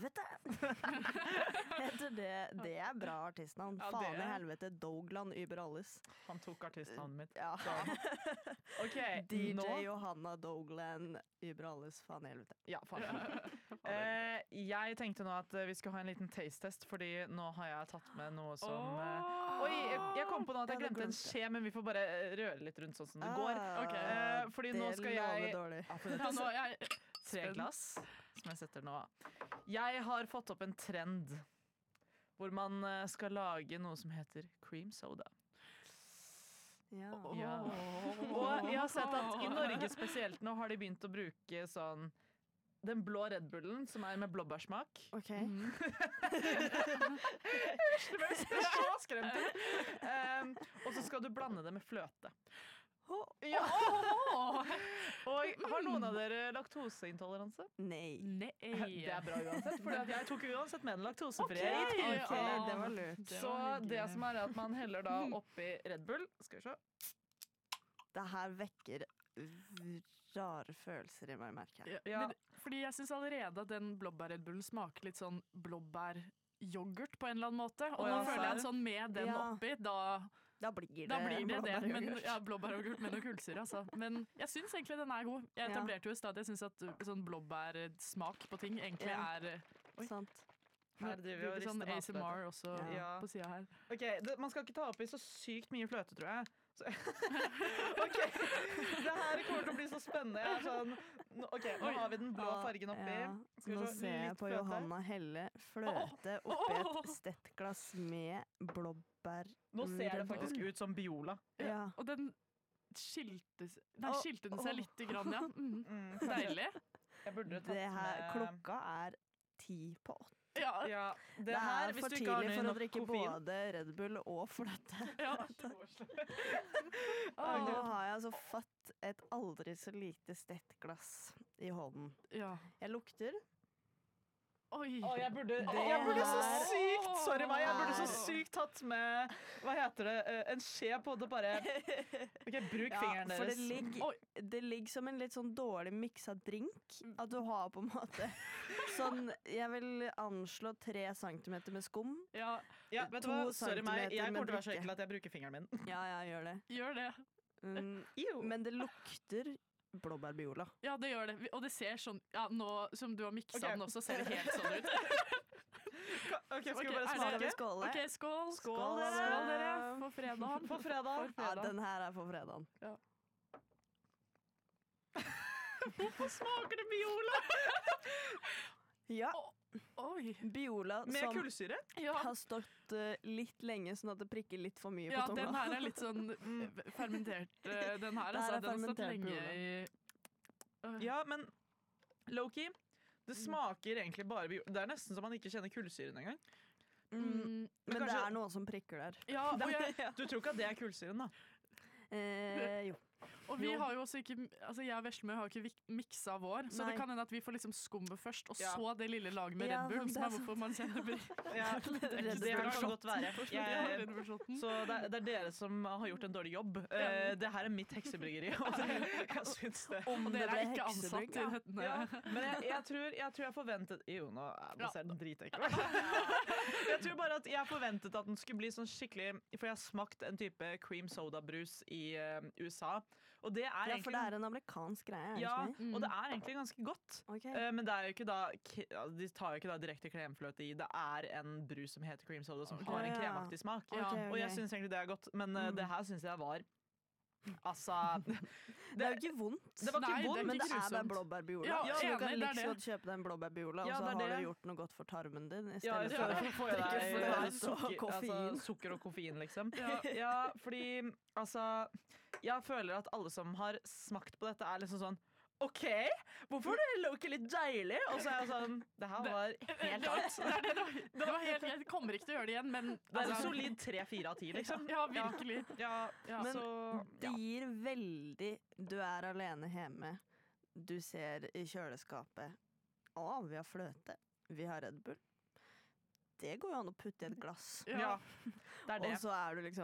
helvete! Heter det bra artistnavn. Ja, Faen i helvete, Dogland über alles. Han tok artistnavnet mitt. Ja. Ok, DJ nå Johanna Dogland über alles, faen i helvete. Ja, faen. Jeg tenkte nå at vi skal ha en liten taste-test, fordi nå har jeg tatt med noe som Oi, jeg kom på nå at jeg glemte en skje, men vi får bare røre litt rundt sånn som det går. Fordi nå skal jeg nå er jeg 3 glass som jeg setter nå. Jeg har fått opp en trend hvor man skal lage noe som heter cream soda. Ja. Ja. Og jeg har sett at i Norge spesielt nå har de begynt å bruke sånn den blå Red Bullen som er med blåbærsmak. Ok. Det ble så skremt ut. Og så skal du blande det med fløte. Ja. Og har noen av dere laktoseintoleranse? Nei. Det er bra uansett, for jeg tok uansett med den laktosefrie. Ok, det var lurt. Så det som er at man heller da oppi Red Bull. Skal vi se. Det her vekker rare følelser i meg, merker jeg. Men, fordi jeg synes allerede at den blåbær-Red Bullen smaker litt sånn blåbæryoghurt på en eller annen måte. Og nå føler jeg at sånn med den oppi, da blir det men, blåbæryoghurt med noe kullsyre, altså. Men jeg synes egentlig den er god. Jeg etablerte jo i stad at jeg synes at sånn blåbærsmak på ting egentlig er Sant. Her driver vi og sånn rister ASMR også på siden her. Ok, man skal ikke ta oppi så sykt mye fløte, tror jeg. Ok, det her kommer til å bli så spennende. Jeg er sånn, ok, nå har vi den blå fargen oppi. Nå ser jeg på Johanna helle fløte oppi et stettglass med blåbær. Nå ser det faktisk ut som Biola. Ja. Og den skilte den seg litt grann, ja. Deilig. Jeg burde tatt Det her, med klokka er 7:50. Ja, Det er for tidlig for å drikke både Red Bull og fløte. Nå har jeg altså fått et aldri så lite stettglass i hånden. Jeg lukter. Jeg burde så sykt sorry meg, jeg burde så sykt tatt med hva heter det, en skje på det bare. Ok, bruk fingeren deres. For det ligger som en litt sånn dårlig miksa drink. At du har på en måte sånn, jeg vil anslå 3 centimeter med skum. Vet du hva, sorry meg, jeg kommer til å være så ekkel at jeg bruker fingeren min. Ja, gjør det. Men det lukter blåbær-Biola. Ja, det gjør det. Og det ser sånn, nå som du har miksa den også, ser det helt sånn ut. Ok, skal vi bare smake? Skåle? Ok, skål. Skål, dere. For fredagen. For fredag. Ja, den her er for fredagen. Ja. Hvorfor smaker det Biola? Ja. Biola med som kullsyre? har stått litt lenge, sånn at det prikker litt for mye på tunga. Ja, den her er litt sånn fermentert. Den her, altså, den har stått lenge i Ja, men low-key, det smaker egentlig bare Biola. Det er nesten som man ikke kjenner kullsyren engang. Men kanskje, det er noe som prikker der. Ja, du tror ikke at det er kullsyren, da? Jo. Og vi har jo også ikke, altså jeg og Veslemøy har ikke miksa vår, så det kan hende at vi får liksom skummet først, og så det lille laget med Red Bull, som er hvorfor man kjenner det kan godt være. Så det er dere som har gjort en dårlig jobb. Det her er mitt heksebryggeri. Jeg syns det. Og dere er ikke ansatt i dette. Men jeg tror jeg forventet Jo, nå ser den dritekkel. Jeg tror bare at jeg forventet at den skulle bli sånn skikkelig, for jeg har smakt en type cream soda-brus i USA. Og det er for det er en amerikansk greie. Og det er egentlig ganske godt. Men det er jo ikke da de tar jo ikke da direkte kremfløte i. Det er en brus som heter cream soda, som har en kremaktig smak. Og jeg syns egentlig det er godt, men det her syns jeg var altså det er jo ikke vondt. Det var ikke vondt, men det er bare blåbær-Biola. Så du kan like godt kjøpe deg en blåbær-Biola, og så har du gjort noe godt for tarmen din i stedet for å få i deg sukker og koffein, liksom. Ja, fordi altså jeg føler at alle som har smakt på dette, er liksom sånn OK, hvorfor er det low-key litt deilig? Og så er jeg sånn, det her var helt rart. Det var helt, jeg kommer ikke til å gjøre det igjen, men det er en solid 3-4 av 10, liksom. Ja, virkelig. Men det gir veldig. Du er alene hjemme, du ser i kjøleskapet vi har fløte, vi har Red Bull. Det går jo an å putte i et glass. Det er det. Og så er du liksom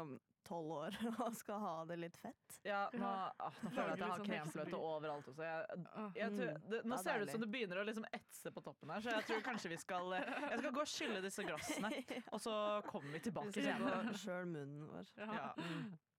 12 år og skal ha det litt fett. Ja, nå føler jeg at jeg har kremfløte overalt også. Nå ser det ut som det begynner å liksom etse på toppen her, så jeg tror kanskje jeg skal gå og skylle disse glassene, og så kommer vi tilbake senere. Selv munnen vår. Ja.